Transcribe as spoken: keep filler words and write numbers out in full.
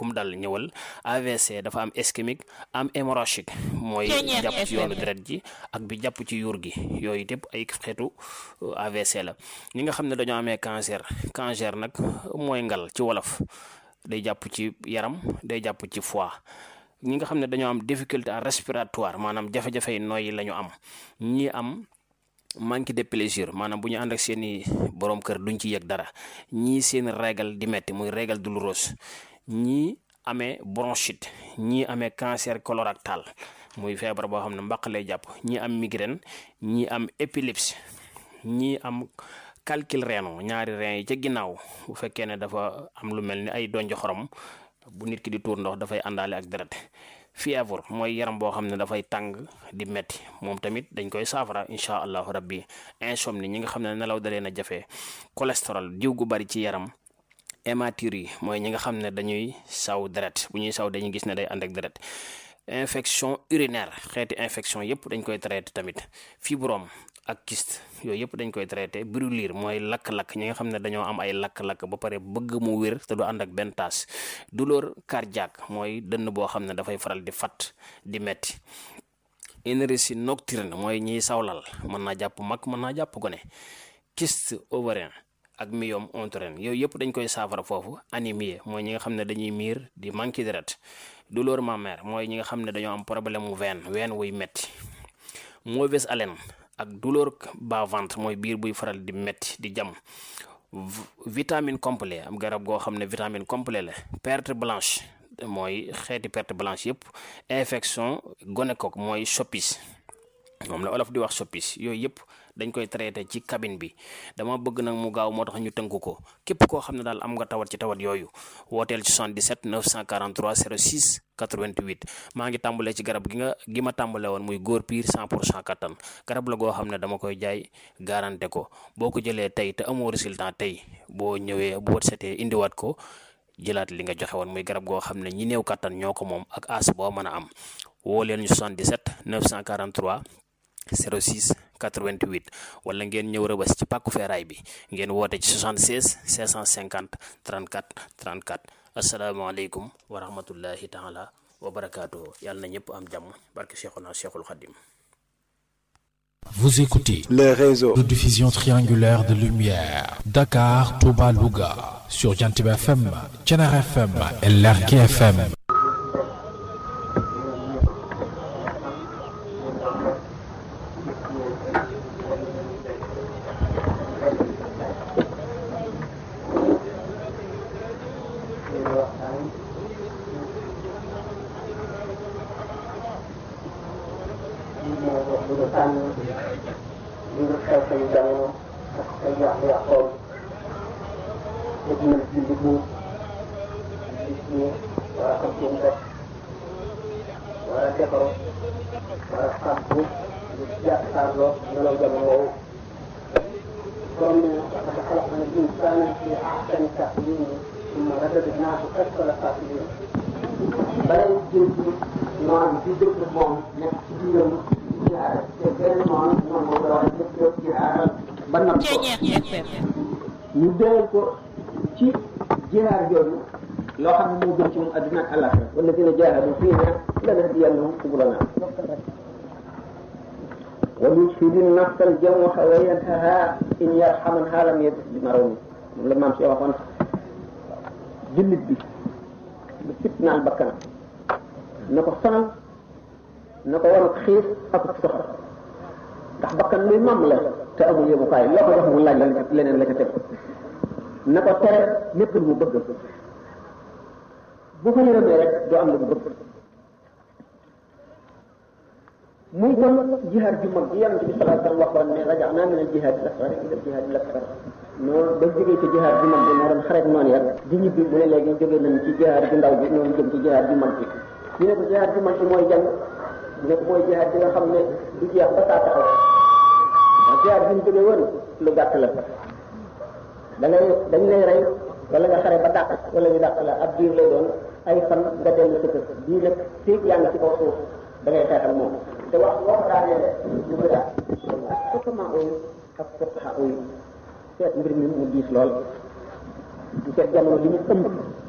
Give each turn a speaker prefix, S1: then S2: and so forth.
S1: kum dal ñëwal. A V C dafa am ischémique am hémorragique mooy jàpp ci yoonu deret ji ak bi jàpp ci yuur gi yooyu yëpp ay xeetu A V C la. ñi nga xam ne dañoo amee cancer cancer nag mooy ngal ci wolof day jàpp ci yaram day jàpp ci foie. ñi nga xam ne dañoo am difficulté respiratoire maanaam jafe-jafe yi nooyi la ñu am ñi am manque de plaisir maanaam bu ñu ànd ak seen i borom kër duñ ci yëg dara ñii seen régal di metti muy régal douloureuse ñii amee bronchite ñii amee cancer colorectal muy feebar boo xam ne mbaq lay jàpp ñii am migraine ñii am épilepsie ñii am calcul rénal ñaari rein yi ca ginnaaw bu fekkee ne dafa am lu mel ni ay donj xorom bu nit ki di tuur ndox dafay àndaale ak deret. fièvre mooy yaram boo xam ne dafay tàng di metti moom tamit dañ koy saafara incha allahu rabbi. insomnie ñi nga xam ne nelaw dalee na jafe. cholestérol diw gu bari ci yaram. hématurie yi mooy ñi nga xam ne dañuy saw deret bu ñuy saw dañuy gis ne day ànd ak deret. infection urinaire xeeti infection yëpp dañ koy traité tamit. fibrome ak kyste yooyu yëpp dañ koy traité. brûlure mooy lakk-lakk ñi nga xam ne dañoo am ay lakk-lakk ba pare bëgg mu wér te du ànd ak benn taas. douleur cardiaque mooy dënn boo xam ne dafay faral di fat di metti. énergie nocturne mooy ñiy sawlal mën naa jàpp mag mën naa jàpp gone. kyste ovarien ak myome utérin yooyu yëpp dañ koy saafara foofu. anémie mooy ñi nga xam ne dañuy miir di manqué deret. douleur mammaire mooy ñi nga xam ne dañoo am problème mu veine veine wuy metti. mauvaise haleine ak douleur bas ventre mooy biir buy faral di metti di jam. vitamine complet am garab goo xam ne vitamine complet la. perte blanche mooy xeeti perte blanche yëpp. infection gonocoque mooy soppis moom la olof di wax soppis yooyu yëpp dañ koy traité ci cabine bi. dama bëgg nag mu gaaw moo tax ñu tënk ko képp koo xam ne daal am nga tawat ci tawat yooyu wooteel ci soixante-dix-sept neuf cent quarante-trois zéro six quatre-vingt-huit. maa ngi tàmbalee ci garab gi nga gi ma tàmbale woon muy góor piir cent pour cent kattan garab la goo xam ne dama koy jaay garanté ko boo ko jëlee tey te amoo résultat tey boo ñëwee boo setee indiwaat ko jëlaat li nga joxe woon muy garab goo xam ne ñi néew kattan ñoo ko moom ak as boo mën a am woo leen ñu soixante-dix-sept neuf cent quarante-trois zéro six quatre-vingt-huit wala ngeen ñëw Rëbës ci pàkku feeraay bi ngeen woote ci soixante-seize cinq cent cinquante trente-quatre trente-quatre. asalaamaaleykum wa rahmatullahi taala wa barakaatuhu. yàlla na ñëpp am jàmm barke Cheikhuna Cheikhul Khadim.
S2: Vous écoutez le réseau de diffusion triangulaire de lumière Dakar, Touba, Louga sur Jantib F M, Thiénaba F M et Lergui F M.
S3: ñu doyal ko ci jihaar jooju loo xam ne moo gën ci moom adduna ak àllaxira wala dina jaahadu fiinaa lanahdiyannahum subulanaa wa yushhidu nafsa al-jawha wa yantahaa in yarhamanhaa lam yabis bi marami moom la maam si waxoon jullit bi lu fitnaal bakkanam na ko sonal na ko war a xiif ak soxla ndax bakkan luy mam la te amul yóbbukaay loo ko jox mu laaj la leneen la ca teg na ko tere lépp lu mu bëgg bu ko yërëmee rek doo am lu mu bëgg muy kon jihaad ju mag bi yonent bi sallallahu alayhi wa sallam waxoon ne raja'naa min al-jihaad al-asghar ila al-jihaad al-akbar noonu ba jógee ci jihaad ju mag bi moo doon xareet noonu yar di ñibbi mu ne léegi jógee nañ ci jihaad ju ndaw bi noonu jëm ci jihaad ju mag bi ñu ne ko jihaad ju mag bi mooy jàng ñu ne ko mooy jihaad bi nga xam ne du jeex ba saa taxaw ndax jihaad bi ñu jógee woon lu gàtt la da ngay dañ lay rey wala nga xare ba dàq wala ñu dàq la ab diir lay doon ay fan nga dellu sa kër bii nag féeg yaa ngi ci kaw suuf da ngay xeex ak moom te wax boo ko daanee ñu ko daal fokkamaa ooyu ak fokkaxa ooyu seet mbir mi mu diis lool ñu seet jamono li ñu ëmb